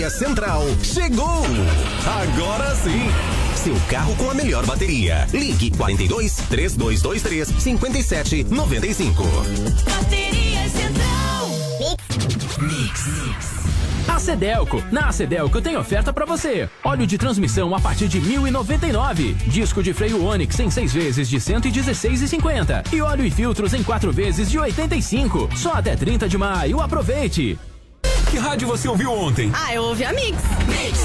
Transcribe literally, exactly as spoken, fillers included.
Bateria Central chegou! Agora sim! Seu carro com a melhor bateria. Ligue quarenta e dois, três dois dois três, cinco sete nove cinco. Bateria Central. Mix. A Cedelco. Na Cedelco tem oferta pra você. Óleo de transmissão a partir de mil e noventa e nove. Disco de freio Onix em seis vezes de cento e dezesseis e cinquenta. E óleo e filtros em quatro vezes de oitenta e cinco. Só até trinta de maio. Aproveite. Que rádio você ouviu ontem? Ah, eu ouvi a Mix. Mix.